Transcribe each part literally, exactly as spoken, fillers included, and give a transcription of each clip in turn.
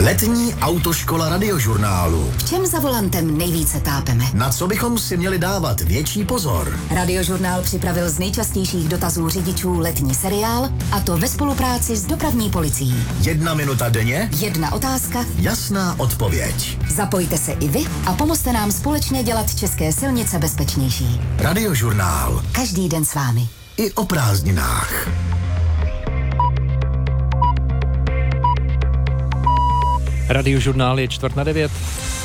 Letní autoškola Radiožurnálu. V čem za volantem nejvíce tápeme? Na co bychom si měli dávat větší pozor? Radiožurnál připravil z nejčastějších dotazů řidičů letní seriál, a to ve spolupráci s dopravní policií. Jedna minuta denně? Jedna otázka? Jasná odpověď. Zapojte se i vy a pomozte nám společně dělat české silnice bezpečnější. Radiožurnál. Každý den s vámi. I o prázdninách. Radiožurnál je čtvrt na devět.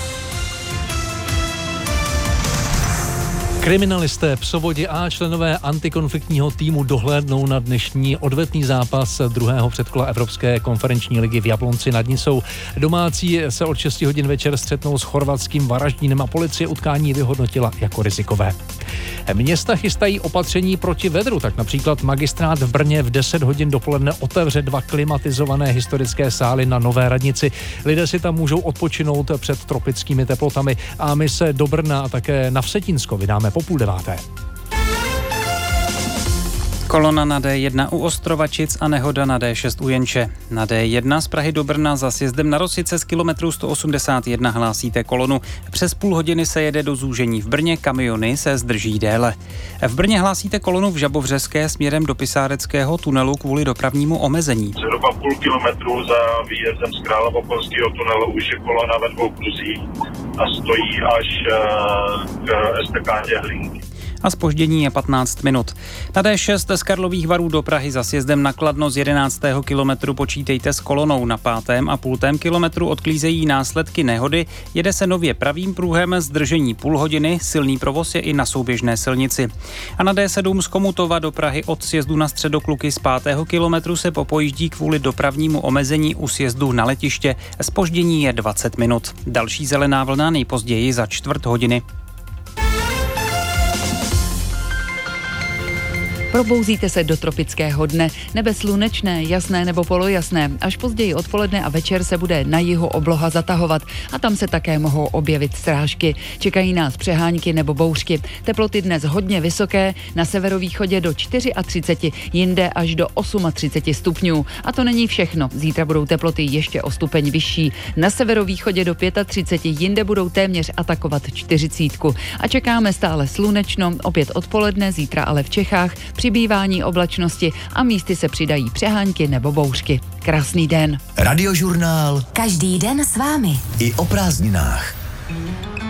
Kriminalisté, psovodi a členové antikonfliktního týmu dohlédnou na dnešní odvetný zápas druhého předkola Evropské konferenční ligy v Jablonci nad Nisou. Domácí se od šesti hodin večer střetnou s chorvatským Varaždínem a policie utkání vyhodnotila jako rizikové. Města chystají opatření proti vedru, tak například magistrát v Brně v deset hodin dopoledne otevře dva klimatizované historické sály na Nové radnici. Lidé si tam můžou odpočinout před tropickými teplotami a my se do Brna a také na Vsetínsko vydáme po půl deváté. Kolona na D jedna u Ostrovačic a nehoda na D šest u Jenče. Na D jedna z Prahy do Brna za sjezdem na Rosice z kilometru sto osmdesát jedna hlásíte kolonu. Přes půl hodiny se jede do zúžení v Brně, kamiony se zdrží déle. V Brně hlásíte kolonu v Žabovřeské směrem do Pisáreckého tunelu kvůli dopravnímu omezení. Zhruba půl kilometru za výjezdem z Královo-Polského tunelu už je kolona ve dvou pruzích a stojí až k estakádě Hlinky. A zpoždění je patnáct minut. Na D šest z Karlových Varů do Prahy za sjezdem na Kladno z jedenáctého kilometru počítejte s kolonou. Na pátém a půltém kilometru odklízejí následky nehody. Jede se nově pravým pruhem, zdržení půl hodiny, silný provoz je i na souběžné silnici. A na D sedm z Komutova do Prahy od sjezdu na Středokluky z pátého kilometru se popojíždí kvůli dopravnímu omezení u sjezdu na letiště. Zpoždění je dvacet minut. Další zelená vlna nejpozději za čtvrt hodiny. Probouzíte se do tropického dne, nebe slunečné, jasné nebo polojasné. Až později odpoledne a večer se bude na jihu obloha zatahovat a tam se také mohou objevit srážky. Čekají nás přehánky nebo bouřky. Teploty dnes hodně vysoké, na severovýchodě do třicet čtyři, jinde až do třicet osm stupňů. A to není všechno. Zítra budou teploty ještě o stupeň vyšší. Na severovýchodě do třicet pět, jinde budou téměř atakovat čtyřicítku. A čekáme stále slunečno, opět odpoledne, zítra ale v Čechách přibývání oblačnosti a místy se přidají přehánky nebo bouřky. Krásný den. Radiožurnál. Každý den s vámi. I o prázdninách.